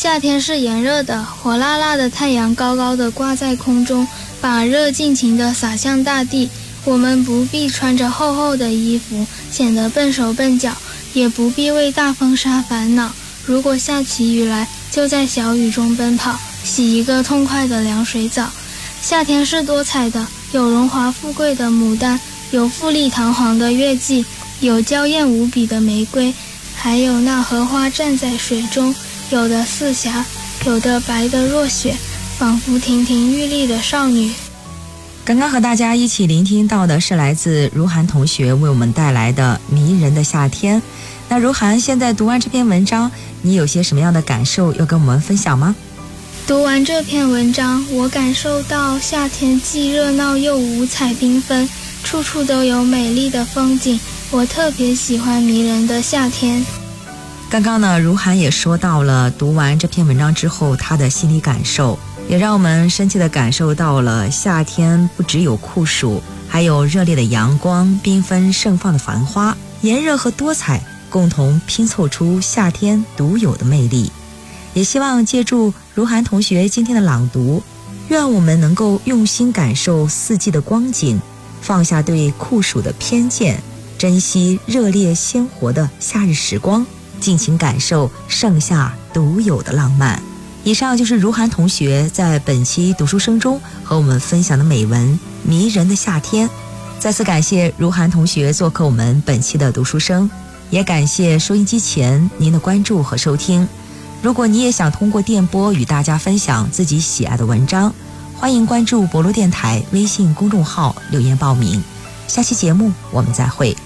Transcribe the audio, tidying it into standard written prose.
夏天是炎热的，火辣辣的太阳高高的挂在空中，把热尽情地洒向大地。我们不必穿着厚厚的衣服，显得笨手笨脚，也不必为大风沙烦恼。如果下起雨来，就在小雨中奔跑，洗一个痛快的凉水澡。夏天是多彩的，有荣华富贵的牡丹，有富丽堂皇的月季，有娇艳无比的玫瑰，还有那荷花站在水中，有的似霞，有的白得若雪，仿佛亭亭玉立的少女。 刚刚和大家一起聆听到的是来自如涵同学为我们带来的迷人的夏天。那如涵，现在读完这篇文章，你有些什么样的感受要跟我们分享吗？ 读完这篇文章，我感受到夏天既热闹又五彩缤纷，处处都有美丽的风景，我特别喜欢迷人的夏天。 刚刚呢，如涵也说到了读完这篇文章之后他的心理感受，也让我们深切地感受到了夏天不只有酷暑，还有热烈的阳光，缤纷盛放的繁花，炎热和多彩共同拼凑出夏天独有的魅力。也希望借助如涵同学今天的朗读，愿我们能够用心感受四季的光景，放下对酷暑的偏见，珍惜热烈鲜活的夏日时光，尽情感受盛夏独有的浪漫。以上就是如涵同学在本期读书声中和我们分享的美文《迷人的夏天》。再次感谢如涵同学做客我们本期的读书声，也感谢收音机前您的关注和收听。如果你也想通过电波与大家分享自己喜爱的文章，欢迎关注博罗电台微信公众号留言报名。下期节目我们再会。